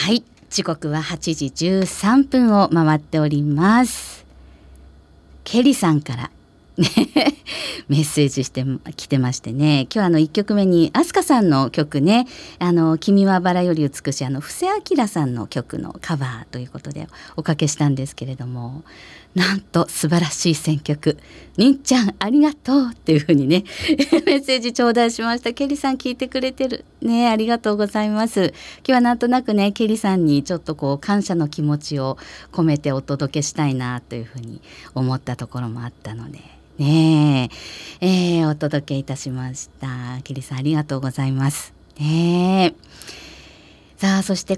はい、時刻は8時13分を回っております。ケリさんからメッセージ来てましてね、今日1曲目に飛鳥さんの曲ね、君はバラより美しい布施明さんの曲のカバーということでおかけしたんですけれども、なんと素晴らしい選曲、にんちゃんありがとうっていうふうにねメッセージ頂戴しました。ケリさん聞いてくれてるね、ありがとうございます。今日はなんとなくね、ケリさんにちょっと感謝の気持ちを込めてお届けしたいなというふうに思ったところもあったのでねお届けいたしました。ケリさんありがとうございます。さあそして